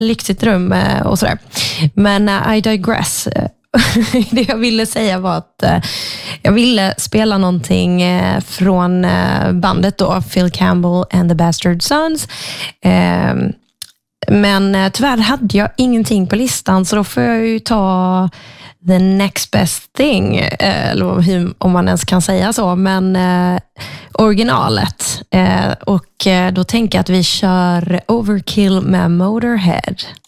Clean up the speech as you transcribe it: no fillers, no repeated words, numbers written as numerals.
lyxigt rum och sådär. Men I digress. Det jag ville säga var att jag ville spela någonting från bandet då, Phil Campbell and the Bastard Sons. Men tyvärr hade jag ingenting på listan, så då får jag ju ta the next best thing, eller om man ens kan säga så, men originalet. Och då tänker jag att vi kör Overkill med Motorhead.